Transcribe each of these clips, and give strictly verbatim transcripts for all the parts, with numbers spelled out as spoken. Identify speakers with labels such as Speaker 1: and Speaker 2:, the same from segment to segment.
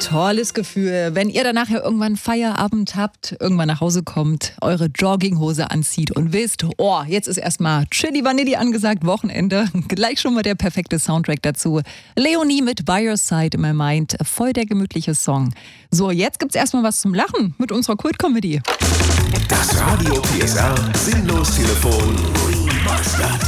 Speaker 1: Tolles Gefühl, wenn ihr dann nachher irgendwann Feierabend habt, irgendwann nach Hause kommt, eure Jogginghose anzieht und wisst, oh, jetzt ist erstmal Chili Vanilli angesagt, Wochenende. Gleich schon mal der perfekte Soundtrack dazu. Leonie mit By Your Side in My Mind, voll der gemütliche Song. So, jetzt gibt's erstmal was zum Lachen mit unserer Kult-Comedy.
Speaker 2: Das Radio P S R Sinnlos-Telefon Remastered.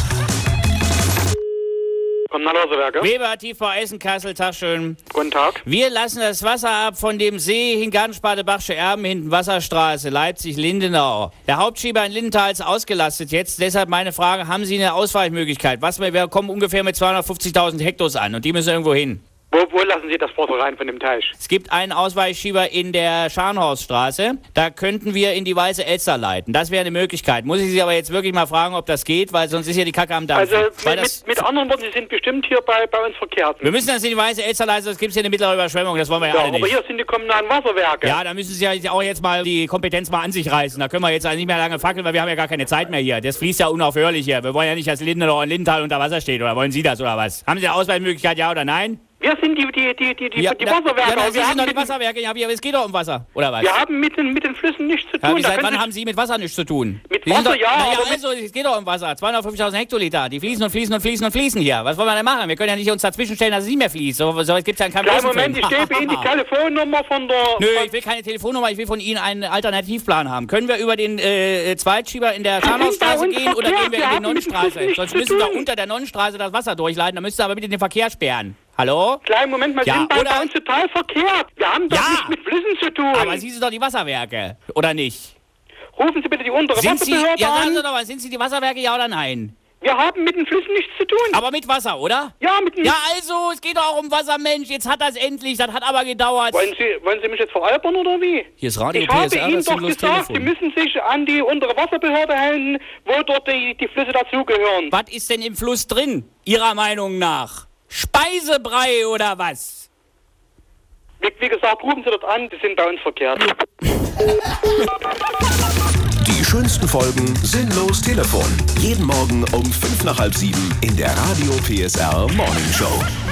Speaker 3: Kommunalwasserwerke.
Speaker 4: Weber, T V Essen, Kassel, Tag schön.
Speaker 3: Guten Tag.
Speaker 4: Wir lassen das Wasser ab von dem See in Gartensparte-Bachsche Erben hinten Wasserstraße, Leipzig-Lindenau. Der Hauptschieber in Lindenthal ist ausgelastet jetzt. Deshalb meine Frage, haben Sie eine Ausweichmöglichkeit? Was, wir kommen ungefähr mit zweihundertfünfzigtausend Hektos an und die müssen irgendwo hin.
Speaker 3: Wo, wo lassen Sie das Wasser rein von dem Teich?
Speaker 4: Es gibt einen Ausweichschieber in der Scharnhorststraße. Da könnten wir in die Weiße Elster leiten. Das wäre eine Möglichkeit. Muss ich Sie aber jetzt wirklich mal fragen, ob das geht, weil sonst ist ja die Kacke am Dampfen.
Speaker 3: Also
Speaker 4: Weil
Speaker 3: mit,
Speaker 4: das,
Speaker 3: mit, mit anderen Worten, Sie sind bestimmt hier bei, bei uns verkehrt.
Speaker 4: wir müssen das in die Weiße Elster leiten, sonst gibt es hier eine mittlere Überschwemmung. Das wollen wir ja,
Speaker 3: Ja,
Speaker 4: alle
Speaker 3: aber
Speaker 4: nicht.
Speaker 3: hier sind die kommunalen Wasserwerke.
Speaker 4: Ja, da müssen Sie ja auch jetzt mal die Kompetenz mal an sich reißen. Da können wir jetzt also nicht mehr lange fackeln, weil wir haben ja gar keine Zeit mehr hier. Das fließt ja unaufhörlich hier. Wir wollen ja nicht, dass Lindenau und Lindenthal unter Wasser steht. Oder wollen Sie das oder was? Haben Sie eine Ausweichmöglichkeit, ja oder nein?
Speaker 3: Wir sind die, die, die, die, die,
Speaker 4: Ja,
Speaker 3: die
Speaker 4: na,
Speaker 3: Wasserwerke.
Speaker 4: Ja, na,
Speaker 3: aber
Speaker 4: Sie
Speaker 3: wir,
Speaker 4: sind
Speaker 3: haben
Speaker 4: doch die
Speaker 3: mit, den-
Speaker 4: Wasserwerke. Ja, aber es geht doch um Wasser, oder was?
Speaker 3: wir haben mit den, mit den Flüssen nichts zu tun.
Speaker 4: Ja, wie,
Speaker 3: Da
Speaker 4: seit
Speaker 3: können
Speaker 4: wann
Speaker 3: Sie-
Speaker 4: haben Sie mit Wasser nichts zu tun?
Speaker 3: Mit
Speaker 4: Sie sind
Speaker 3: Wasser,
Speaker 4: doch,
Speaker 3: ja,
Speaker 4: Naja,
Speaker 3: aber mit-
Speaker 4: also, es geht doch um Wasser. zweihundertfünfzigtausend Hektoliter. Die fließen und fließen und fließen und fließen hier. Was wollen wir denn machen? Wir können ja nicht uns dazwischenstellen, dass es nicht mehr fließt. So, so gibt es ja keinen
Speaker 3: Kleinen
Speaker 4: großen
Speaker 3: Moment, ich
Speaker 4: Film.
Speaker 3: gebe Ihnen die Telefonnummer von der...
Speaker 4: Nö,
Speaker 3: von,
Speaker 4: ich will keine Telefonnummer, ich will von Ihnen einen Alternativplan haben. Können wir über den äh, Zweitschieber in der
Speaker 3: sind
Speaker 4: Scharnhorststraße
Speaker 3: bei uns
Speaker 4: gehen oder
Speaker 3: verkehrt,
Speaker 4: gehen wir
Speaker 3: wir
Speaker 4: in die
Speaker 3: haben mit dem
Speaker 4: Nonnenstraße?
Speaker 3: Fluss nichts
Speaker 4: Sonst
Speaker 3: zu
Speaker 4: müssen wir
Speaker 3: tun.
Speaker 4: unter der Nonnenstraße das Wasser durchleiten, dann müsst ihr aber bitte den Verkehr sperren. Hallo?
Speaker 3: Kleinen Moment, wir
Speaker 4: Ja,
Speaker 3: sind bei,
Speaker 4: oder-
Speaker 3: bei uns total verkehrt. Wir haben doch
Speaker 4: Ja.
Speaker 3: nichts mit Flüssen zu tun.
Speaker 4: Aber Sie sind doch die Wasserwerke, oder nicht?
Speaker 3: Rufen Sie bitte die untere
Speaker 4: Sind Sie,
Speaker 3: Wasserbehörde
Speaker 4: ja, sagen
Speaker 3: an.
Speaker 4: Sie doch mal, sind Sie die Wasserwerke, ja oder nein?
Speaker 3: Wir haben mit den Flüssen nichts zu tun.
Speaker 4: Aber mit Wasser, oder?
Speaker 3: ja, mit den...
Speaker 4: Ja, also, es geht doch auch um Wasser, Mensch. Jetzt hat das endlich, das hat aber gedauert.
Speaker 3: Wollen Sie, wollen Sie mich jetzt veralbern oder wie?
Speaker 4: Hier ist Radio
Speaker 3: Ich habe
Speaker 4: P S R,
Speaker 3: Ihnen
Speaker 4: das
Speaker 3: doch
Speaker 4: sinnlos
Speaker 3: gesagt, Sie
Speaker 4: Telefon.
Speaker 3: müssen sich an die untere Wasserbehörde halten, wo dort die, die Flüsse dazugehören.
Speaker 4: Was ist denn im Fluss drin, Ihrer Meinung nach? Speisebrei oder was?
Speaker 3: Wie, wie gesagt, rufen Sie dort an, die sind bei uns verkehrt.
Speaker 2: Die schönsten Folgen Sinnlos Telefon. Jeden Morgen um fünf nach halb sieben in der Radio P S R Morning Show.